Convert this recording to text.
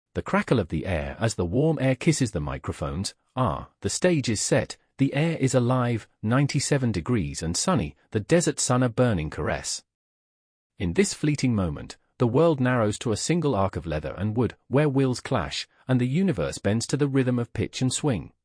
the crackle of the air as the warm air kisses the microphones. The stage is set, the air is alive, 97 degrees and sunny, the desert sun a burning caress. In this fleeting moment, the world narrows to a single arc of leather and wood, where wills clash, and the universe bends to the rhythm of pitch and swing.